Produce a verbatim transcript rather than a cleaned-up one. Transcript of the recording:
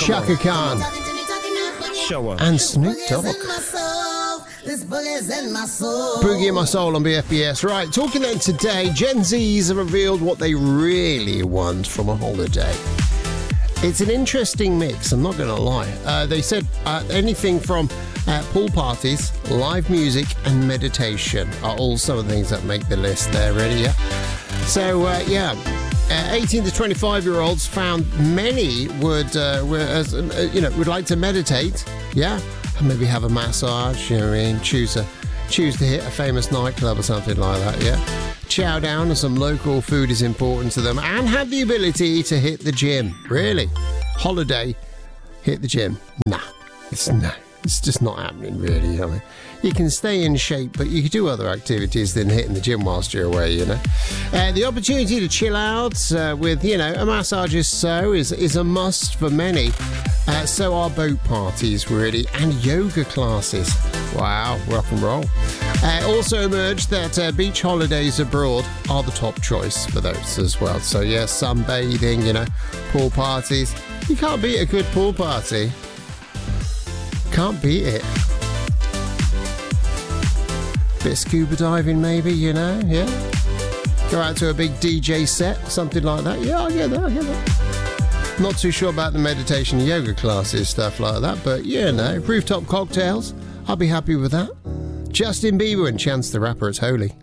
Shaka Khan Show up. and Snoop Dogg. Boogie in My Soul on B F B S. Right, talking then today, Gen Zs have revealed what they really want from a holiday. It's an interesting mix, I'm not going to lie. Uh, they said uh, anything from uh, pool parties, live music and meditation are all some of the things that make the list there, really, yeah? So, uh, yeah, uh, eighteen to twenty-five year olds found many would, uh, were, uh, you know, would like to meditate, yeah? And maybe have a massage, you know what I mean? Choose, a, choose to hit a famous nightclub or something like that, yeah? Chow down and some local food is important to them, and have the ability to hit the gym. Really? Holiday, hit the gym? Nah, it's no, it's just not happening, really. I mean, you can stay in shape, but you can do other activities than hitting the gym whilst you're away, you know. Uh, the opportunity to chill out uh, with, you know, a massage is so is, is a must for many. Uh, so are boat parties, really, and yoga classes. Wow, rock and roll. Uh, also emerged that uh, beach holidays abroad are the top choice for those as well. So, yes, sunbathing, you know, pool parties. You can't beat a good pool party. Can't beat it. Bit of scuba diving, maybe, you know, yeah. Go out to a big D J set, something like that. Yeah, I get that, I get that. Not too sure about the meditation yoga classes, stuff like that, but yeah, no, rooftop cocktails, I'll be happy with that. Justin Bieber and Chance the Rapper, It's Holy.